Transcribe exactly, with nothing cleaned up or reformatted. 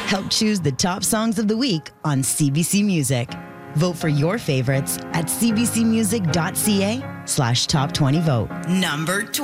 Help choose the top songs of the week on C B C Music. Vote for your favorites at cbcmusic.ca slash top 20 vote. Number twelve.